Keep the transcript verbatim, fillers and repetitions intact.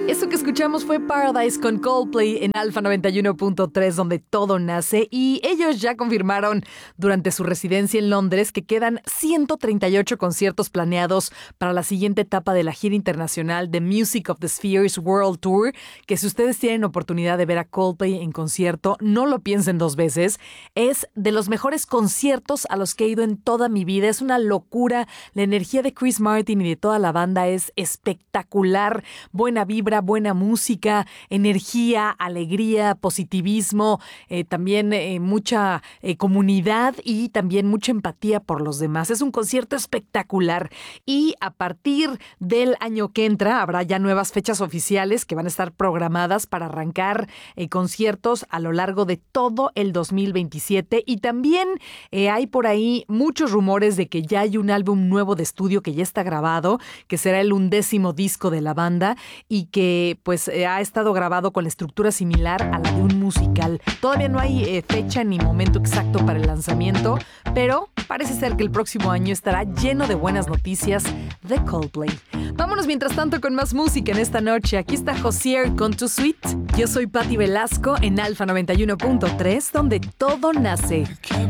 Eso que escuchamos fue Paradise con Coldplay en Alfa noventa y uno punto tres, donde todo nace, y ellos ya confirmaron durante su residencia en Londres que quedan ciento treinta y ocho conciertos planeados para la siguiente etapa de la gira internacional de Music of the Spheres World Tour, que si ustedes tienen oportunidad de ver a Coldplay en concierto, no lo piensen dos veces. Es de los mejores conciertos a los que he ido en toda mi vida. Es una locura. La energía de Chris Martin y de toda la banda es espectacular. Buena vibra, buena música, energía, alegría, positivismo, eh, también eh, mucha eh, comunidad y también mucha empatía por los demás. Es un concierto espectacular, y a partir del año que entra habrá ya nuevas fechas oficiales que van a estar programadas para arrancar eh, conciertos a lo largo de todo el dos mil veintisiete, y también eh, hay por ahí muchos rumores de que ya hay un álbum nuevo de estudio que ya está grabado, que será el undécimo disco de la banda y que pues eh, ha estado grabado con la estructura similar a la de un musical. Todavía no hay eh, fecha ni momento exacto para el lanzamiento, pero parece ser que el próximo año estará lleno de buenas noticias de Coldplay. Vámonos mientras tanto con más música en esta noche. Aquí está Hozier con Too Sweet. Yo soy Patti Velasco en Alfa noventa y uno punto tres, donde todo nace.